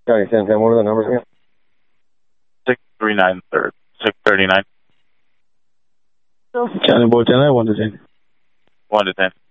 County 1010, what are the numbers again? 639 third. 639. County Board 10, 1 to 10. 1 to 10.